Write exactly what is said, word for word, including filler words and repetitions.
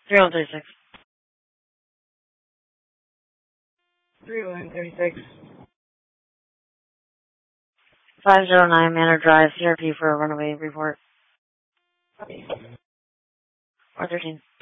three one three six. three one three six. five zero nine Manor Drive, C R P for a runaway report. Okay. four thirteen.